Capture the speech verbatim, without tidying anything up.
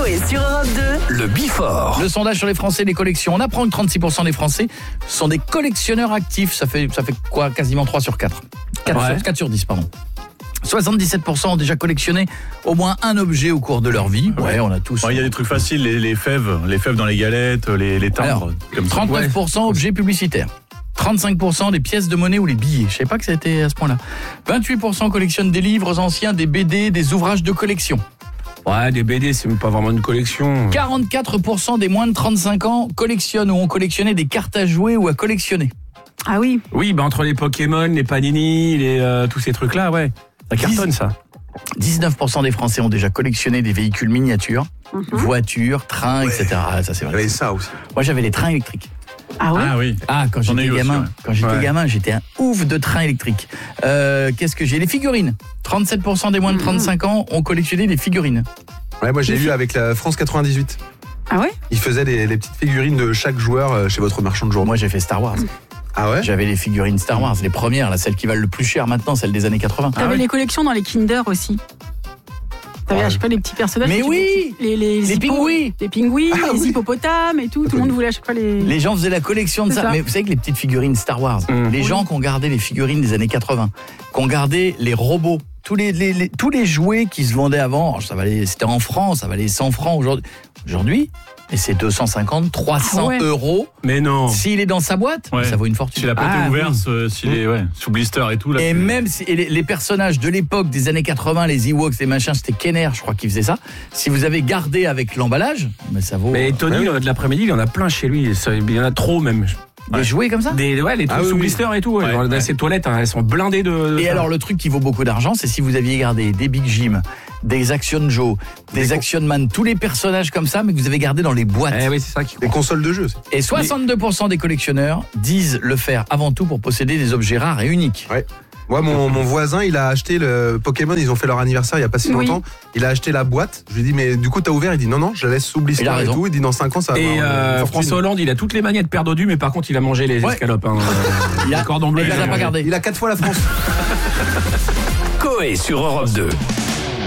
Coé sur Europe deux. Le Bifort. Le sondage sur les Français, les collections. On apprend que trente-six pour cent des Français sont des collectionneurs actifs. Ça fait, ça fait quoi? Quasiment trois sur quatre. quatre, Ouais. sur, quatre sur dix, pardon. soixante-dix-sept pour cent ont déjà collectionné au moins un objet au cours de leur vie. Ouais, on a tous. Il y a des trucs faciles, les, les fèves, les fèves dans les galettes, les, les timbres. Alors, comme ça. trente-neuf pour cent objets publicitaires. trente-cinq pour cent des pièces de monnaie ou les billets. Je savais pas que c'était à ce point-là. vingt-huit pour cent collectionnent des livres anciens, des B D, des ouvrages de collection. Ouais, des B D, c'est même pas vraiment une collection. quarante-quatre pour cent des moins de trente-cinq ans collectionnent ou ont collectionné des cartes à jouer ou à collectionner. Ah oui. Oui, bah entre les Pokémon, les Panini, les, euh, tous ces trucs-là, ouais. Ça cartonne, ça. dix-neuf pour cent des Français ont déjà collectionné des véhicules miniatures, Mhm. voitures, trains, et cetera. Ah, ça c'est vrai. J'avais ça aussi. Moi j'avais les trains électriques. Ah ouais. Ah oui. Ah, quand J'en ai j'étais eu aussi, gamin, ouais. quand j'étais Ouais. gamin, j'étais un ouf de trains électriques. Euh, qu'est-ce que j'ai? Les figurines. trente-sept pour cent des moins de trente-cinq ans ont collectionné des figurines. Ouais, moi j'ai eu avec la France quatre-vingt-dix-huit. Ah ouais. Ils faisaient les, les petites figurines de chaque joueur euh, chez votre marchand de journaux. Moi j'ai fait Star Wars. Ah ouais? J'avais les figurines Star Wars, les premières, là, celles qui valent le plus cher maintenant, celles des années quatre-vingts. T'avais les collections dans les Kinder aussi. T'avais, Ah, je sais pas, les petits personnages. Mais que tu- oui. Les, les, Les hippos, pingouins. Les pingouins, Ah les oui. hippopotames et tout. Tout le monde voulait à chaque fois les... Les gens faisaient la collection de C'est ça. ça. Mais vous savez que les petites figurines Star Wars, Mmh. les gens qui ont gardé les figurines des années quatre-vingts, qui ont gardé les robots, tous les, les- les- tous les jouets qui se vendaient avant, alors, ça valait, c'était en France, ça valait cent francs aujourd'hui. Aujourd'hui, et c'est deux cent cinquante, trois cents Ah ouais. euros. Mais non. S'il est dans sa boîte, Ouais. ça vaut une fortune. S'il a pas été Ah, ouvert, oui. ce- s'il est ouais, sous blister et tout. Là, Et c'est- même si et les, les personnages de l'époque des années quatre-vingts, les Ewoks, les machins, c'était Kenner, je crois qu'il faisait ça. Si vous avez gardé avec l'emballage, mais ça vaut Mais euh, Tony, ouais. de l'après-midi, il y en a plein chez lui. Ça- Il y en a trop, même. des jouets comme ça. Des, ouais, les trucs Ah oui, sous oui. blister et tout. Ouais. Ouais, Dans ouais. ces toilettes, hein, elles sont blindées de. de Et ça. alors le truc qui vaut beaucoup d'argent, c'est si vous aviez gardé des Big Jim, des Action Joe, des Des Action Man, tous les personnages comme ça, mais que vous avez gardé dans les boîtes. Eh oui, c'est ça qui Des consoles de jeux aussi. Et soixante-deux pour cent des collectionneurs disent le faire avant tout pour posséder des objets rares et uniques. Moi, mon, mon voisin, il a acheté le Pokémon, ils ont fait leur anniversaire il y a pas si Oui. longtemps. Il a acheté la boîte. Je lui ai dit, mais du coup, t'as ouvert? Il dit, non, non, je la laisse sous blister Il a et raison. tout. Il dit, dans cinq ans, ça va Et avoir une euh, fortune. François Hollande, il a toutes les manières de perdre du, mais par contre, il a mangé les Ouais. escalopes. Hein. Il a- Le cordon bleu. il les a il a pas mangé. gardés. Il a quatre fois la France. Coé sur Europe deux.